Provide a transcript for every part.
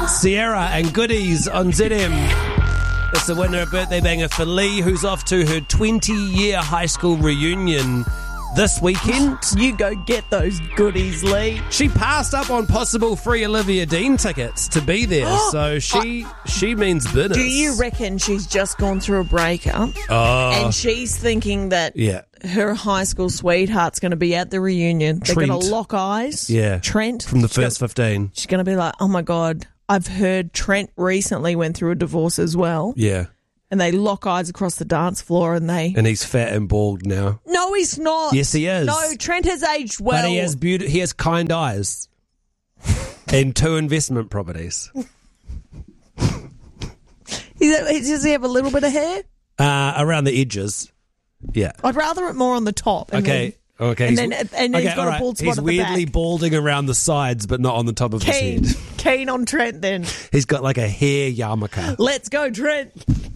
Sierra and Goodies on ZM. It's the winner of Birthday Banger for Lee, who's off to her 20-year high school reunion this weekend. You go get those goodies, Lee. She passed up on possible free Olivia Dean tickets to be there, so she means business. Do you reckon she's just gone through a breakup and she's thinking that her high school sweetheart's going to be at the reunion? They're going to lock eyes? Yeah. Trent? From the first 15. She's going to be like, oh my God, I've heard Trent recently went through a divorce as well. Yeah. And they lock eyes across the dance floor and he's fat and bald now. No, he's not. Yes, he is. No, Trent has aged well. But he has kind eyes. And 2 investment properties. Does he have a little bit of hair? Around the edges. Yeah. I'd rather it more on the top. Okay. And then he's got a bald spot He's at the weirdly back. balding around the sides, but not on the top of his head. Keen on Trent then. He's got like a hair yarmulke. Let's go, Trent.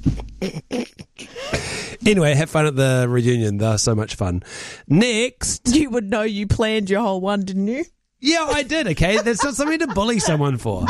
Anyway, have fun at the reunion. They're so much fun. Next. You would know you planned your whole one, didn't you? Yeah, I did, okay? That's not something to bully someone for.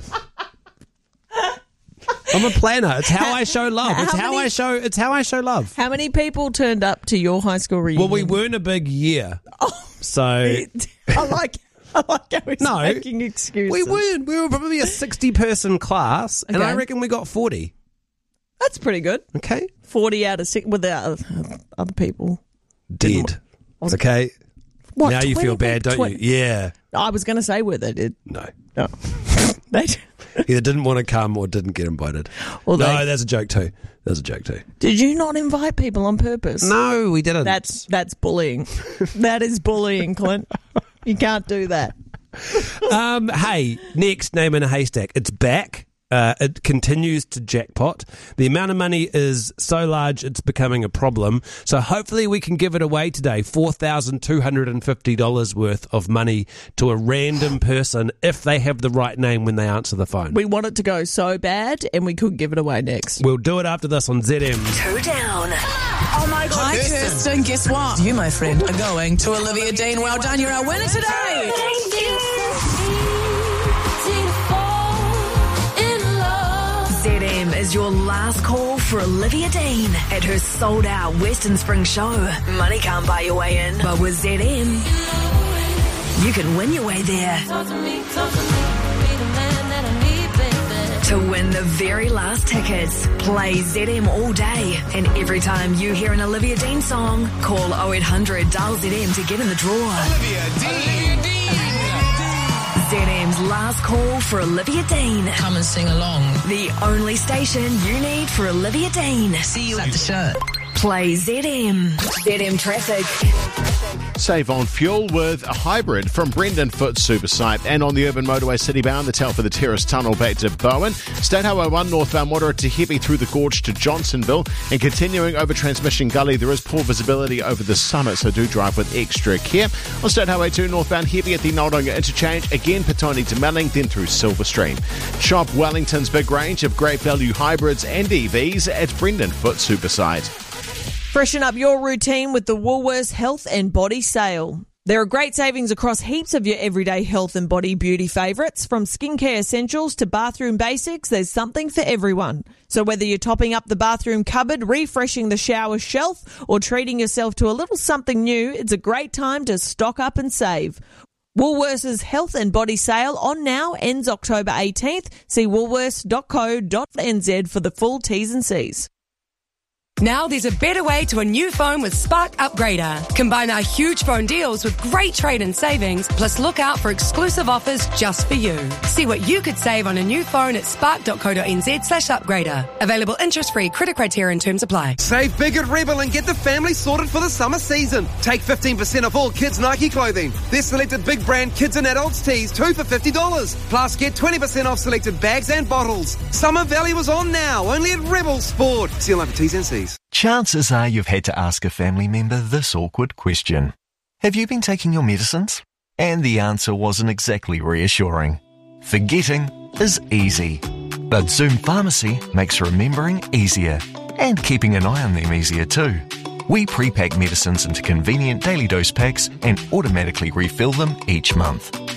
I'm a planner. It's how I show love. It's how I show love. How many people turned up to your high school reunion? Well, we weren't a big year. So I like how he's making excuses. We weren't. We were probably a 60-person class, and I reckon we got 40. That's pretty good. Okay. 40 out of 6 without other people. Dead. Okay. What, now you feel bad, don't you? Yeah. I was going to say where they did. No. They either didn't want to come or didn't get invited. Well, no, that's a joke too. Did you not invite people on purpose? No, we didn't. That's bullying. That is bullying, Clint. You can't do that. Hey, next Name in a Haystack. It's back. It continues to jackpot. The amount of money is so large it's becoming a problem. So hopefully we can give it away today. $4,250 worth of money to a random person if they have the right name when they answer the phone. We want it to go so bad and we could give it away next. We'll do it after this on ZM. 2 down. Oh my God. Hi, Kirsten. Guess what? You, my friend, are going to Olivia Dean. Well done. You're our winner today. Thank you. ZM is your last call for Olivia Dean at her sold-out Western Spring show. Money can't buy your way in, but with ZM, you can win your way there. To win the very last tickets, play ZM all day. And every time you hear an Olivia Dean song, call 0800 dial ZM to get in the draw. Olivia Dean. ZM's last call for Olivia Dean. Come and sing along. The only station you need for Olivia Dean. See you at the show. Play ZM. ZM Traffic. Save on fuel with a hybrid from Brendan Foot Supersite. And on the urban motorway citybound, the Telford the Terrace Tunnel back to Bowen. State Highway 1 northbound moderate to heavy through the gorge to Johnsonville. And continuing over Transmission Gully, there is poor visibility over the summit, so do drive with extra care. On State Highway 2 northbound heavy at the Noldonga interchange. Again, Petone to Melling, then through Silverstream. Shop Wellington's big range of great value hybrids and EVs at Brendan Foot Supersite. Freshen up your routine with the Woolworths Health and Body Sale. There are great savings across heaps of your everyday health and body beauty favourites. From skincare essentials to bathroom basics, there's something for everyone. So whether you're topping up the bathroom cupboard, refreshing the shower shelf, or treating yourself to a little something new, it's a great time to stock up and save. Woolworths' Health and Body Sale on now ends October 18th. See woolworths.co.nz for the full T's and C's. Now there's a better way to a new phone with Spark Upgrader. Combine our huge phone deals with great trade-in savings, plus look out for exclusive offers just for you. See what you could save on a new phone at spark.co.nz/upgrader. Available interest-free, credit criteria and terms apply. Save big at Rebel and get the family sorted for the summer season. Take 15% off all kids' Nike clothing. Their selected big brand kids and adults tees, 2 for $50. Plus get 20% off selected bags and bottles. Summer value is on now, only at Rebel Sport. See you later for T's and C's. Chances are you've had to ask a family member this awkward question. Have you been taking your medicines? And the answer wasn't exactly reassuring. Forgetting is easy. But Zoom Pharmacy makes remembering easier. And keeping an eye on them easier too. We pre-pack medicines into convenient daily dose packs and automatically refill them each month.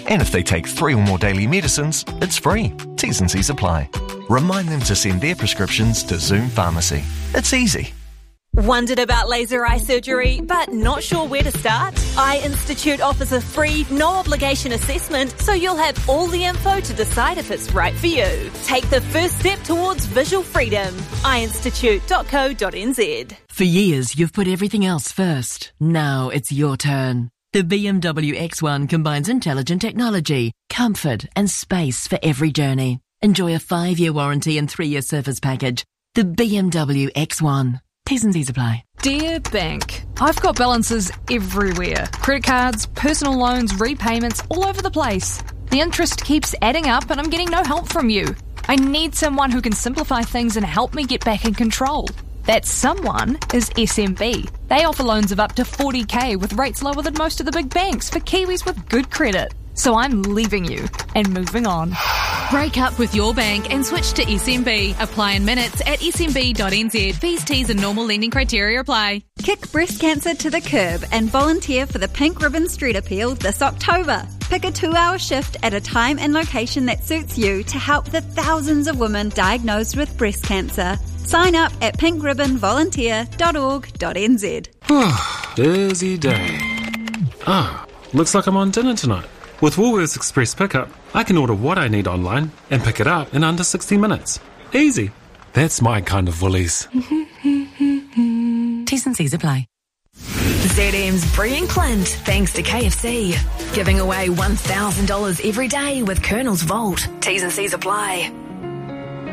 And if they take 3 or more daily medicines, it's free. T's and C's apply. Remind them to send their prescriptions to Zoom Pharmacy. It's easy. Wondered about laser eye surgery, but not sure where to start? Eye Institute offers a free, no-obligation assessment, so you'll have all the info to decide if it's right for you. Take the first step towards visual freedom. eyeinstitute.co.nz. For years, you've put everything else first. Now it's your turn. The BMW X1 combines intelligent technology, comfort, and space for every journey. Enjoy a 5-year warranty and 3-year service package. The BMW X1. T's and C's apply. Dear Bank, I've got balances everywhere. Credit cards, personal loans, repayments, all over the place. The interest keeps adding up and I'm getting no help from you. I need someone who can simplify things and help me get back in control. That someone is SMB. They offer loans of up to 40k with rates lower than most of the big banks for Kiwis with good credit. So I'm leaving you and moving on. Break up with your bank and switch to SMB. Apply in minutes at smb.nz. Fees, T's and normal lending criteria apply. Kick breast cancer to the curb and volunteer for the Pink Ribbon Street Appeal this October. Pick a 2-hour shift at a time and location that suits you to help the thousands of women diagnosed with breast cancer. Sign up at pinkribbonvolunteer.org.nz. Busy day. Looks like I'm on dinner tonight. With Woolworths Express Pickup, I can order what I need online and pick it up in under 60 minutes. Easy. That's my kind of Woolies. T's and C's apply. ZM's Brie and Clint, thanks to KFC. Giving away $1,000 every day with Colonel's Vault. T's and C's apply.